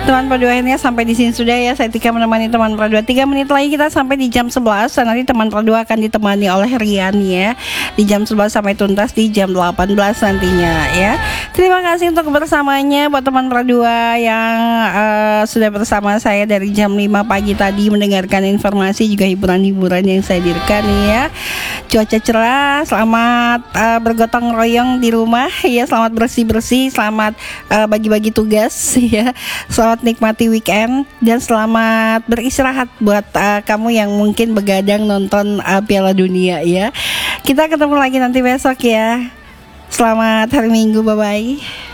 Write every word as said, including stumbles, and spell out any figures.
Teman Pradua akhirnya sampai di sini sudah ya. Saya Tika menemani teman Pradua. Tiga menit lagi kita sampai di jam sebelas. Dan nanti teman Pradua akan ditemani oleh Rian ya, di jam sebelas sampai tuntas di jam delapan belas nantinya ya. Terima kasih untuk bersamanya buat teman Pradua yang uh, sudah bersama saya dari jam lima pagi tadi mendengarkan informasi juga hiburan-hiburan yang saya hadirkan ya. Cuaca cerah, selamat uh, bergotong royong di rumah ya, selamat bersih-bersih, selamat uh, bagi-bagi tugas ya. Selamat nikmati weekend dan selamat beristirahat buat uh, kamu yang mungkin begadang nonton uh, Piala Dunia ya. Kita ketemu lagi nanti besok ya. Selamat hari Minggu, bye bye.